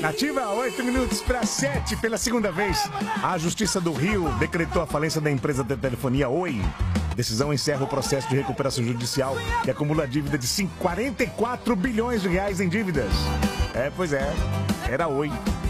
Ativa 8 minutos para 7 pela segunda vez. A Justiça do Rio decretou a falência da empresa de telefonia Oi. Decisão encerra o processo de recuperação judicial que acumula dívida de 44 bilhões de reais em dívidas. Pois é, era Oi.